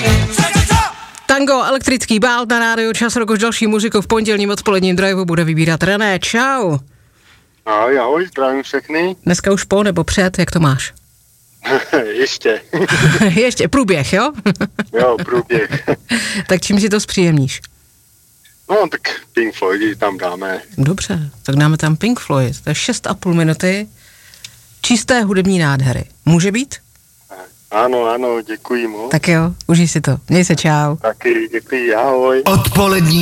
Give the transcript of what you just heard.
Tango, elektrický bál na rádiu Čas, rokož další muziku v pondělním odpoledním driveu bude vybírat René. Čau. Ahoj, zdravím všechny. Dneska už po nebo před, jak to máš? Ještě. Ještě, průběh, jo? Jo, průběh. Tak čím si to zpříjemníš? No, tak Pink Floyd tam dáme. Dobře, tak dáme tam Pink Floyd. To je 6,5 minuty čisté hudební nádhery. Může být? Ano, děkuji moc. Tak jo, užij si to. Měj se, čau. Taky, děkuji, ahoj. Odpolední